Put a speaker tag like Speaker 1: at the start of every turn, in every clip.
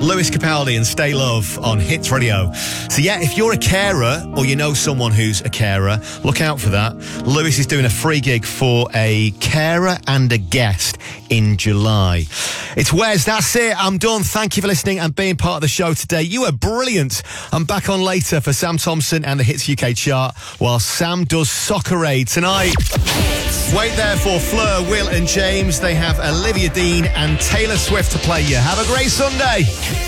Speaker 1: Lewis Capaldi and Stay Love on Hits Radio. So yeah, if you're a carer or you know someone who's a carer, look out for that. Lewis is doing a free gig for a carer and a guest in July. It's Wes, that's it. I'm done. Thank you for listening and being part of the show today. You were brilliant. I'm back on later for Sam Thompson and the Hits UK chart while Sam does Soccer Aid tonight. Wait there for Fleur, Will and James. They have Olivia Dean and Taylor Swift to play you. Have a great Sunday.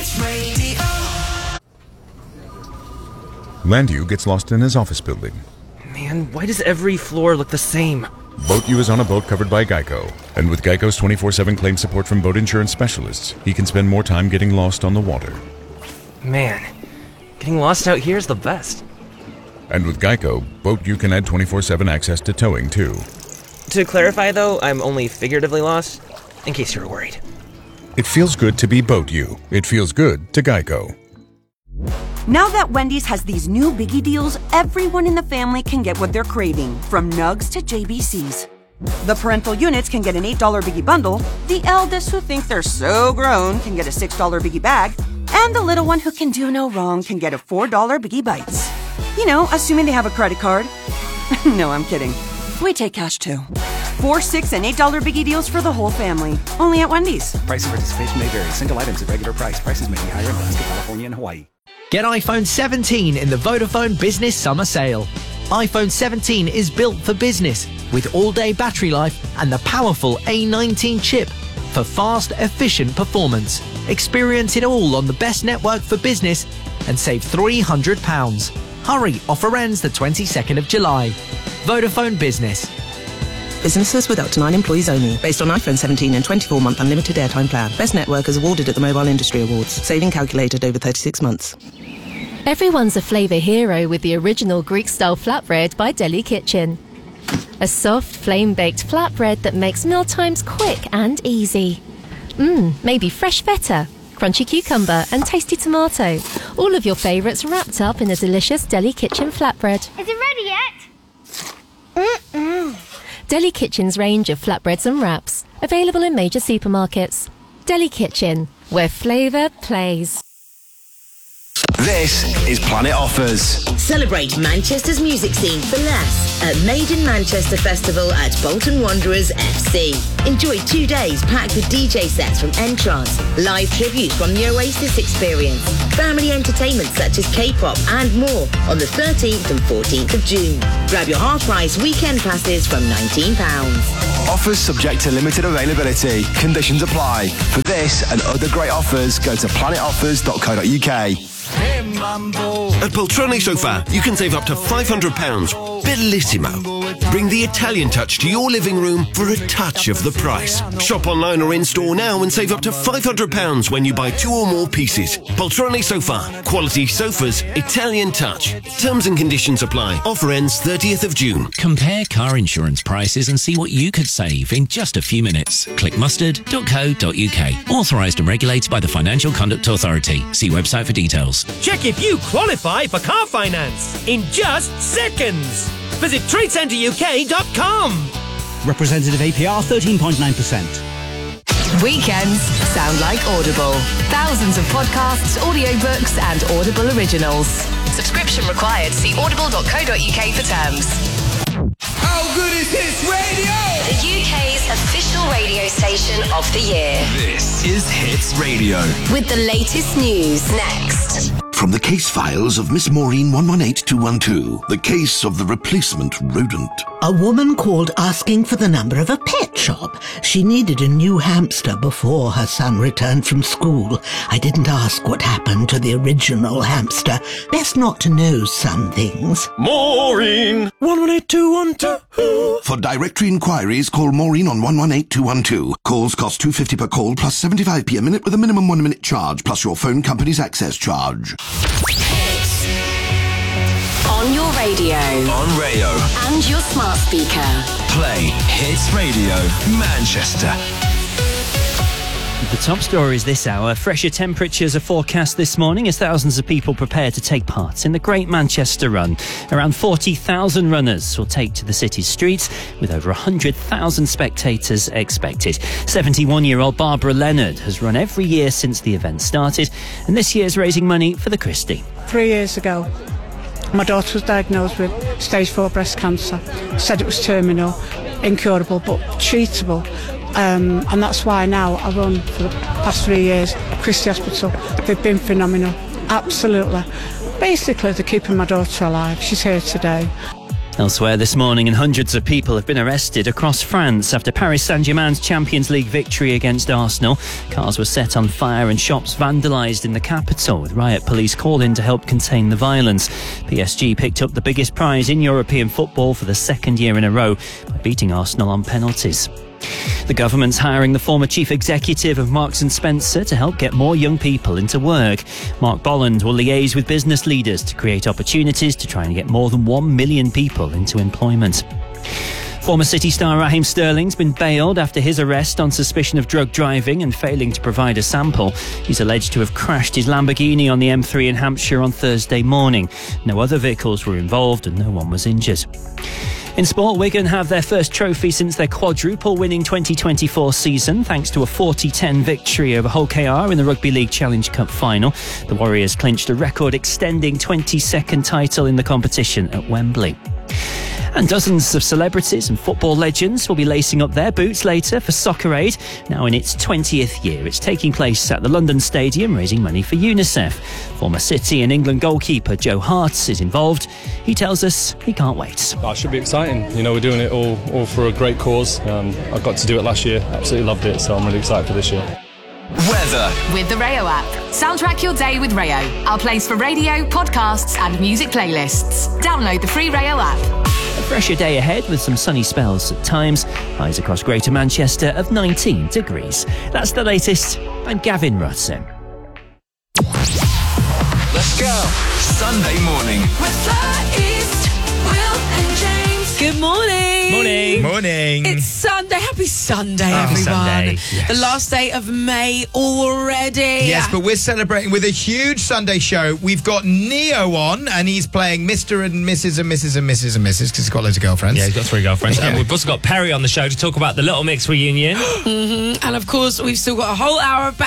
Speaker 2: Landew gets lost in his office building.
Speaker 3: Man, why does every floor look the same?
Speaker 2: BoatU is on a boat covered by Geico. And with Geico's 24/7 claim support from boat insurance specialists, he can spend more time getting lost on the water.
Speaker 3: Man, getting lost out here is the best.
Speaker 2: And with Geico, BoatU can add 24/7 access to towing, too.
Speaker 3: To clarify, though, I'm only figuratively lost, in case you were worried.
Speaker 2: It feels good to be BoatU. It feels good to Geico.
Speaker 4: Now that Wendy's has these new biggie deals, everyone in the family can get what they're craving, from nugs to JBCs. The parental units can get an $8 biggie bundle, the eldest who think they're so grown can get a $6 biggie bag, and the little one who can do no wrong can get a $4 biggie bites. You know, assuming they have a credit card. No, I'm kidding. We take cash too. 4, 6, and $8 biggie deals for the whole family. Only at Wendy's.
Speaker 5: Price and participation may vary. Single items at regular price. Prices may be higher in Alaska, California, and Hawaii.
Speaker 6: Get iPhone 17 in the Vodafone Business Summer Sale. iPhone 17 is built for business with all-day battery life and the powerful A19 chip for fast, efficient performance. Experience it all on the best network for business and save £300. Hurry, offer ends the 22nd of July. Vodafone Business.
Speaker 7: Businesses with up to 9 employees only. Based on iPhone 17 and 24-month unlimited airtime plan. Best network is awarded at the Mobile Industry Awards. Saving calculated over 36 months.
Speaker 8: Everyone's a flavour hero with the original Greek-style flatbread by Deli Kitchen. A soft, flame-baked flatbread that makes mealtimes quick and easy. Maybe fresh feta, crunchy cucumber and tasty tomato. All of your favourites wrapped up in a delicious Deli Kitchen flatbread.
Speaker 9: Is it ready yet?
Speaker 8: Deli Kitchen's range of flatbreads and wraps, available in major supermarkets. Deli Kitchen, where flavour plays.
Speaker 10: This is Planet Offers.
Speaker 11: Celebrate Manchester's music scene for less at Made in Manchester Festival at Bolton Wanderers FC. Enjoy 2 days packed with DJ sets from Entrance, live tributes from the Oasis Experience, family entertainment such as K-pop and more on the 13th and 14th of June. Grab your half-price weekend passes from £19.
Speaker 10: Offers subject to limited availability. Conditions apply. For this and other great offers, go to planetoffers.co.uk.
Speaker 12: At Poltrone Sofa, you can save up to £500. Bellissimo. Bring the Italian touch to your living room for a touch of the price. Shop online or in-store now and save up to £500 when you buy 2 or more pieces. Poltrone Sofa. Quality sofas, Italian touch. Terms and conditions apply. Offer ends 30th of June.
Speaker 13: Compare car insurance prices and see what you could save in just a few minutes. Click mustard.co.uk. Authorised and regulated by the Financial Conduct Authority. See website for details.
Speaker 14: Check if you qualify for car finance in just seconds. Visit TradeCenterUK.com.
Speaker 5: Representative APR 13.9%.
Speaker 15: Weekends sound like Audible. Thousands of podcasts, audiobooks and Audible originals. Subscription required. See audible.co.uk for terms.
Speaker 16: How good is Hits Radio?
Speaker 15: The UK's official radio station of the year.
Speaker 10: This is Hits Radio.
Speaker 15: With the latest news next.
Speaker 17: From the case files of Miss Maureen 118212, the case of the replacement rodent.
Speaker 18: A woman called asking for the number of a pet shop. She needed a new hamster before her son returned from school. I didn't ask what happened to the original hamster. Best not to know some things.
Speaker 17: Maureen 118212. For directory inquiries, call Maureen on 118212. Calls cost £2.50 per call plus 75p a minute with a minimum 1 minute charge plus your phone company's access charge.
Speaker 15: On your radio.
Speaker 10: On Rayo.
Speaker 15: And your smart speaker.
Speaker 10: Play Hits Radio Manchester.
Speaker 9: The top stories this hour. Fresher temperatures are forecast this morning as thousands of people prepare to take part in the Great Manchester Run. Around 40,000 runners will take to the city's streets, with over 100,000 spectators expected. 71-year-old Barbara Leonard has run every year since the event started, and this year's raising money for the Christie.
Speaker 19: 3 years ago, my daughter was diagnosed with stage 4 breast cancer. Said it was terminal, incurable but treatable. And that's why now I run for the past 3 years Christie Hospital. They've been phenomenal, absolutely. Basically, they're keeping my daughter alive. She's here today.
Speaker 9: Elsewhere this morning, and hundreds of people have been arrested across France after Paris Saint-Germain's Champions League victory against Arsenal. Cars were set on fire and shops vandalised in the capital, with riot police called in to help contain the violence. PSG picked up the biggest prize in European football for the second year in a row by beating Arsenal on penalties. The government's hiring the former chief executive of Marks & Spencer to help get more young people into work. Mark Bolland will liaise with business leaders to create opportunities to try and get more than 1 million people into employment. Former City star Raheem Sterling's been bailed after his arrest on suspicion of drug driving and failing to provide a sample. He's alleged to have crashed his Lamborghini on the M3 in Hampshire on Thursday morning. No other vehicles were involved and no one was injured. In sport, Wigan have their first trophy since their quadruple-winning 2024 season, thanks to a 40-10 victory over Hull KR in the Rugby League Challenge Cup final. The Warriors clinched a record-extending 22nd title in the competition at Wembley. And dozens of celebrities and football legends will be lacing up their boots later for Soccer Aid. Now in its 20th year, it's taking place at the London Stadium, raising money for UNICEF. Former City and England goalkeeper Joe Hart is involved. He tells us he can't wait.
Speaker 20: It should be exciting. You know, we're doing it all for a great cause. I got to do it last year. Absolutely loved it, so I'm really excited for this year.
Speaker 15: Weather. With the Rayo app. Soundtrack your day with Rayo. Our place for radio, podcasts and music playlists. Download the free Rayo app.
Speaker 9: A fresher day ahead with some sunny spells at times. Highs across Greater Manchester of 19 degrees. That's the latest. I'm Gavin Rutten.
Speaker 16: Let's go. Sunday morning.
Speaker 21: With Far East, Will and James.
Speaker 22: Good morning.
Speaker 1: Morning.
Speaker 22: It's Sunday. Happy Sunday,
Speaker 1: Happy
Speaker 22: everyone.
Speaker 1: Sunday. Yes.
Speaker 22: The last day of May already.
Speaker 1: Yes, but we're celebrating with a huge Sunday show. We've got Neo on, and he's playing Mr. and Mrs. and Mrs. and Mrs. and Mrs. because he's got loads of girlfriends.
Speaker 23: Yeah, he's got 3 girlfriends.
Speaker 1: Yeah.
Speaker 23: And we've also got Perry on the show to talk about the Little Mix reunion.
Speaker 22: And of course, we've still got a whole hour of back